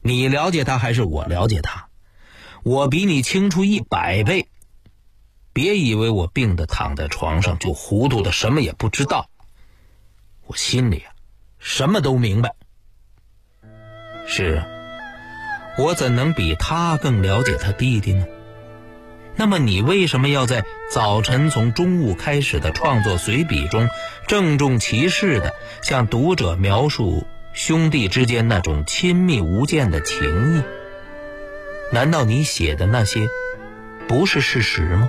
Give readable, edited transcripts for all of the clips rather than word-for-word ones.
你了解他还是我了解他？我比你清楚100倍。别以为我病得躺在床上就糊涂的什么也不知道，我心里什么都明白。是啊，我怎能比他更了解他弟弟呢？那么你为什么要在早晨从中午开始的创作随笔中郑重其事地向读者描述兄弟之间那种亲密无间的情谊？难道你写的那些不是事实吗？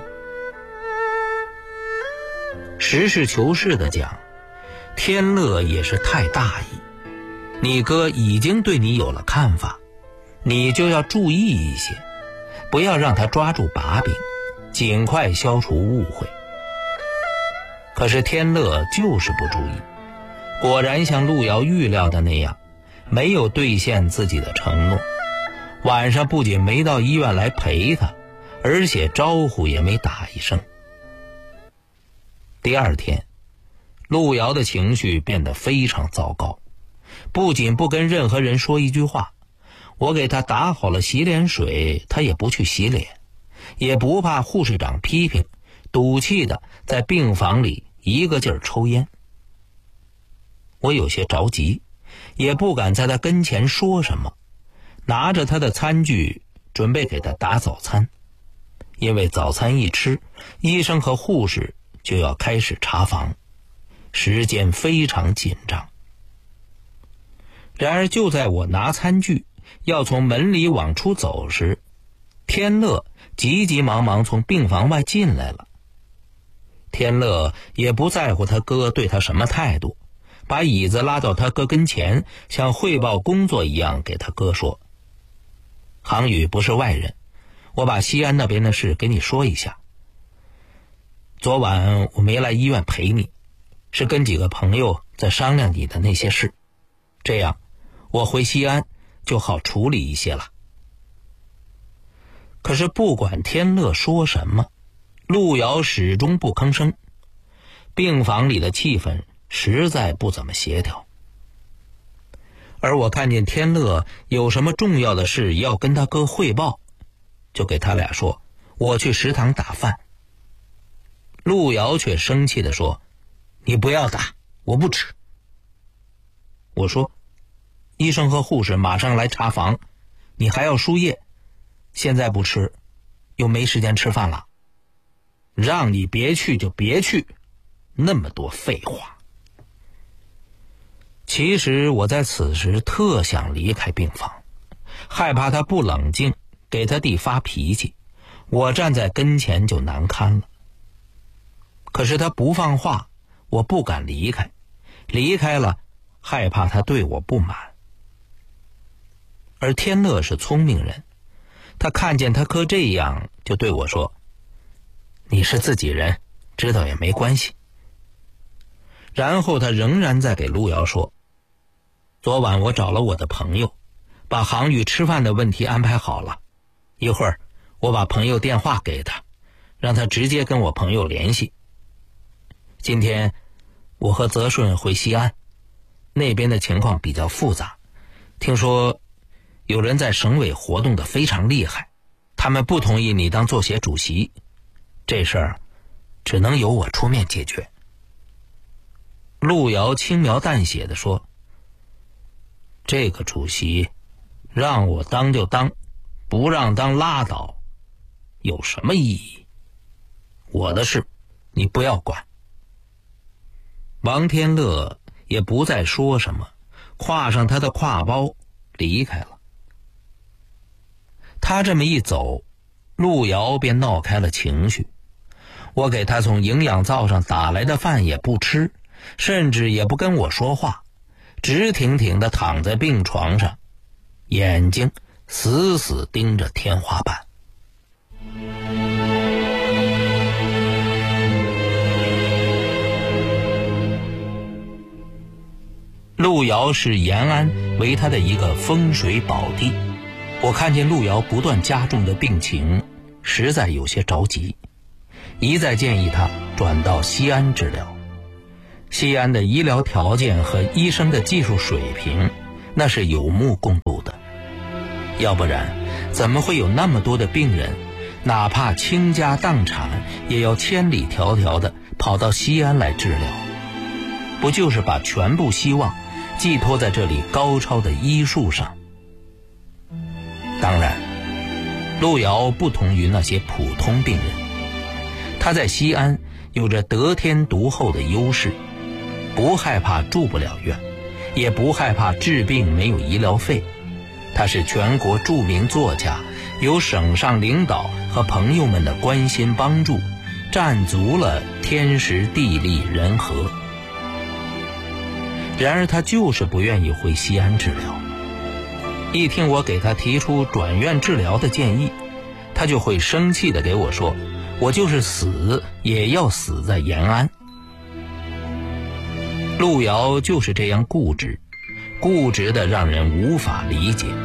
实事求是地讲，天乐也是太大意。你哥已经对你有了看法，你就要注意一些，不要让他抓住把柄，尽快消除误会。可是天乐就是不注意，果然像路遥预料的那样，没有兑现自己的承诺。晚上不仅没到医院来陪他，而且招呼也没打一声。第二天，路遥的情绪变得非常糟糕，不仅不跟任何人说一句话，我给他打好了洗脸水，他也不去洗脸，也不怕护士长批评，赌气的在病房里一个劲儿抽烟。我有些着急，也不敢在他跟前说什么，拿着他的餐具准备给他打早餐，因为早餐一吃，医生和护士就要开始查房，时间非常紧张。然而就在我拿餐具要从门里往出走时，天乐急急忙忙从病房外进来了。天乐也不在乎他哥对他什么态度，把椅子拉到他哥跟前，像汇报工作一样给他哥说：航宇不是外人，我把西安那边的事给你说一下。昨晚我没来医院陪你，是跟几个朋友在商量你的那些事，这样我回西安就好处理一些了。可是不管天乐说什么，路遥始终不吭声，病房里的气氛实在不怎么协调。而我看见天乐有什么重要的事要跟他哥汇报，就给他俩说我去食堂打饭。路遥却生气地说：你不要打，我不吃。我说：医生和护士马上来查房，你还要输液，现在不吃又没时间吃饭了。让你别去就别去，那么多废话。其实我在此时特想离开病房，害怕他不冷静，给他弟发脾气，我站在跟前就难堪了。可是他不放话，我不敢离开，离开了害怕他对我不满。而天乐是聪明人，他看见他哥这样，就对我说：你是自己人，知道也没关系。然后他仍然在给路遥说：昨晚我找了我的朋友，把航宇吃饭的问题安排好了，一会儿我把朋友电话给他，让他直接跟我朋友联系。今天我和泽顺回西安，那边的情况比较复杂，听说有人在省委活动的非常厉害，他们不同意你当作协主席，这事儿只能由我出面解决。路遥轻描淡写地说：这个主席让我当就当，不让当拉倒，有什么意义？我的事你不要管。王天乐也不再说什么，挎上他的挎包离开了。他这么一走，路遥便闹开了情绪。我给他从营养灶上打来的饭也不吃，甚至也不跟我说话，直挺挺地躺在病床上，眼睛死死盯着天花板。路遥是延安为他的一个风水宝地，我看见路遥不断加重的病情，实在有些着急，一再建议他转到西安治疗。西安的医疗条件和医生的技术水平，那是有目共睹的。 要不然怎么会有那么多的病人哪怕倾家荡产也要千里迢迢的跑到西安来治疗？不就是把全部希望寄托在这里高超的医术上？当然，路遥不同于那些普通病人，他在西安有着得天独厚的优势，不害怕住不了院，也不害怕治病没有医疗费。他是全国著名作家，有省上领导和朋友们的关心帮助，占足了天时地利人和。然而他就是不愿意回西安治疗，一听我给他提出转院治疗的建议，他就会生气地给我说，我就是死也要死在延安。路遥就是这样固执，固执的让人无法理解。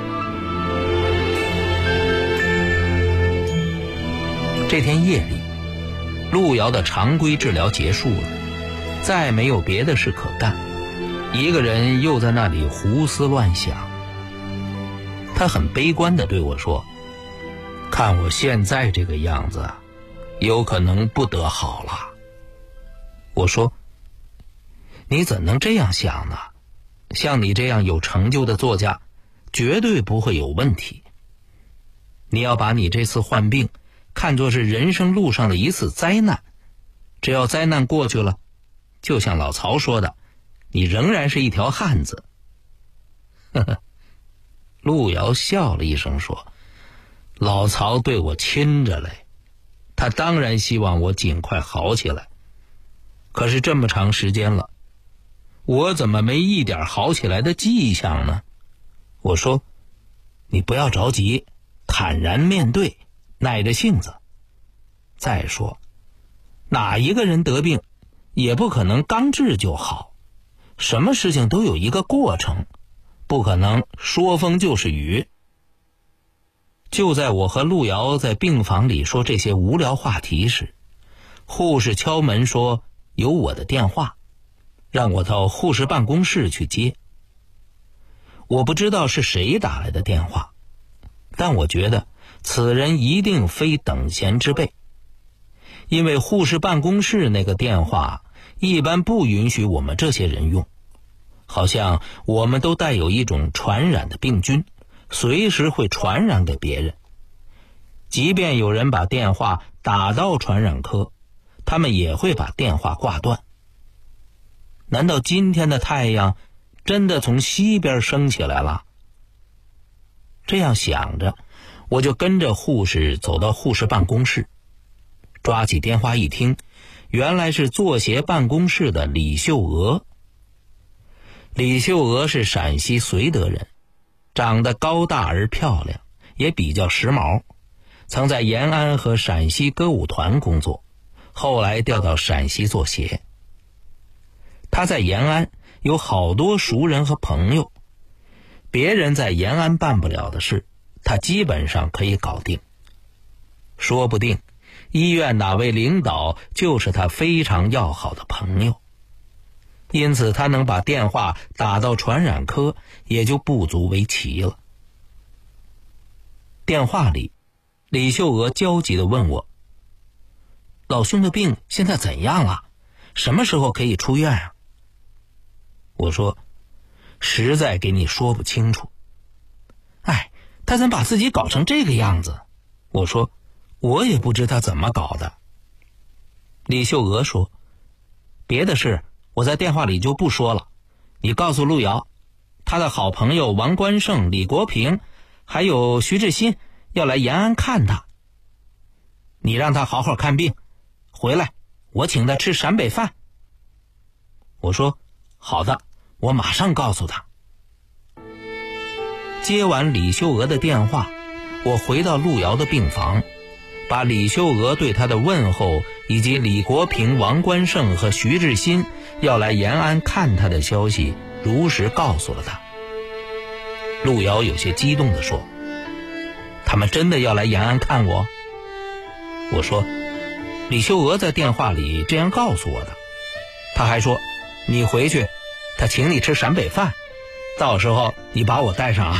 这天夜里，路遥的常规治疗结束了，再没有别的事可干，一个人又在那里胡思乱想。他很悲观地对我说，看我现在这个样子，有可能不得好了。我说，你怎能这样想呢？像你这样有成就的作家，绝对不会有问题。你要把你这次患病看作是人生路上的一次灾难，只要灾难过去了，就像老曹说的，你仍然是一条汉子。呵呵，路遥笑了一声说，老曹对我亲着嘞，他当然希望我尽快好起来。可是这么长时间了，我怎么没一点好起来的迹象呢？我说，你不要着急，坦然面对，耐着性子。再说，哪一个人得病也不可能刚治就好，什么事情都有一个过程，不可能说风就是雨。就在我和路遥在病房里说这些无聊话题时，护士敲门说有我的电话，让我到护士办公室去接。我不知道是谁打来的电话，但我觉得此人一定非等闲之辈，因为护士办公室那个电话一般不允许我们这些人用，好像我们都带有一种传染的病菌，随时会传染给别人。即便有人把电话打到传染科，他们也会把电话挂断。难道今天的太阳真的从西边升起来了？这样想着，我就跟着护士走到护士办公室，抓起电话一听，原来是作协办公室的李秀娥。李秀娥是陕西绥德人，长得高大而漂亮，也比较时髦，曾在延安和陕西歌舞团工作，后来调到陕西作协。他在延安有好多熟人和朋友，别人在延安办不了的事，他基本上可以搞定。说不定医院哪位领导就是他非常要好的朋友，因此他能把电话打到传染科也就不足为奇了。电话里，李秀娥焦急地问我，老兄的病现在怎样了？什么时候可以出院啊？我说，实在给你说不清楚。哎，他怎把自己搞成这个样子？我说，我也不知他怎么搞的。李秀娥说，别的事我在电话里就不说了，你告诉路遥，他的好朋友王关胜、李国平还有徐志新要来延安看他，你让他好好看病，回来我请他吃陕北饭。我说，好的，我马上告诉他。接完李秀娥的电话，我回到路遥的病房，把李秀娥对他的问候以及李国平、王关胜和徐志新要来延安看他的消息如实告诉了他。路遥有些激动地说，他们真的要来延安看我？我说，李秀娥在电话里这样告诉我的。他还说，你回去他请你吃陕北饭，到时候你把我带上啊。